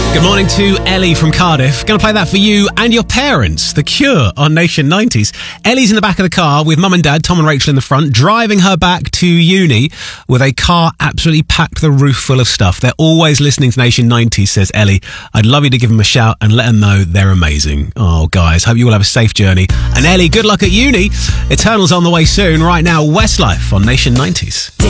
Good morning to Ellie from Cardiff. Going to play that for you and your parents. The Cure on Nation 90s. Ellie's in the back of the car with mum and dad, Tom and Rachel in the front, driving her back to uni with a car absolutely packed to the roof full of stuff. They're always listening to Nation 90s, says Ellie. I'd love you to give them a shout and let them know they're amazing. Oh, guys, hope you all have a safe journey. And Ellie, good luck at uni. Eternal's on the way soon. Right now, Westlife on Nation 90s.